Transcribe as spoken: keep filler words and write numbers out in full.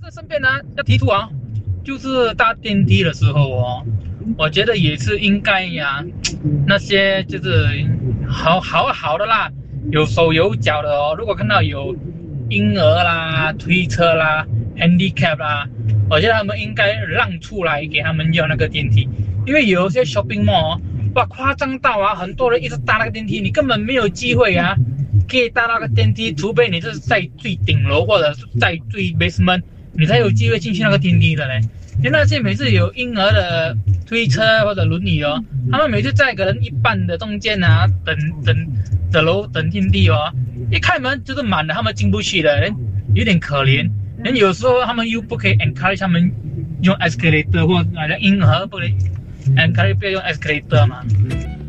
们身边呢要提出啊，就是搭电梯的时候哦，我觉得也是应该呀，那些就是好好好的啦，有手有脚的哦，如果看到有婴儿啦、推车啦、handicap 啦，我觉得他们应该让出来给他们用那个电梯，因为有些 shopping mall 哦，哇，夸张到啊，很多人一直搭那个电梯，你根本没有机会啊，可以搭那个电梯，除非你是在最顶楼或者是在最 basement， 你才有机会进去那个电梯的嘞。因为那些每次有婴儿的推车或者轮椅哦，他们每次在可能一半的中间啊，等等等楼等电梯哦，一开门就是满了，他们进不去的，有点可怜。人有时候他们又不可以 encourage 他们用 escalator 或好像婴儿不能 encourage 不要用 escalator 嘛。